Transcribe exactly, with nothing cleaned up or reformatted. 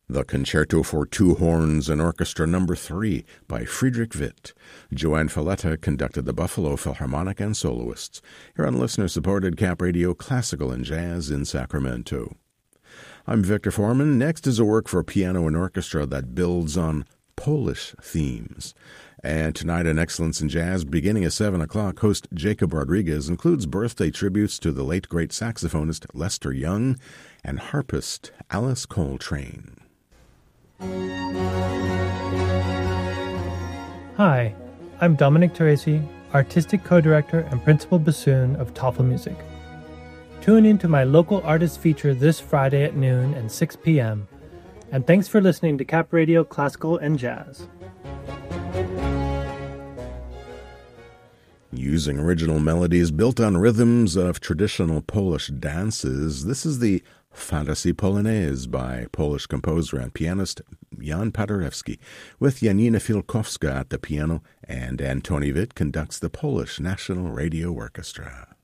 The Concerto for Two Horns and Orchestra Number three by Friedrich Witt. Joanne Falletta conducted the Buffalo Philharmonic and soloists, here on listener-supported Cap Radio Classical and Jazz in Sacramento. I'm Victor Foreman. Next is a work for piano and orchestra that builds on Polish themes. And tonight on Excellence in Jazz, beginning at seven o'clock, host Jacob Rodriguez includes birthday tributes to the late great saxophonist Lester Young and harpist Alice Coltrane. Hi, I'm Dominic Teresi, Artistic Co-Director and Principal Bassoon of Toffel Music. Tune in to my local artist feature this Friday at noon and six p.m. And thanks for listening to Cap Radio Classical and Jazz. Using original melodies built on rhythms of traditional Polish dances, this is the Fantasy Polonaise by Polish composer and pianist Jan Paderewski, with Janina Filkowska at the piano, and Antoni Witt conducts the Polish National Radio Orchestra.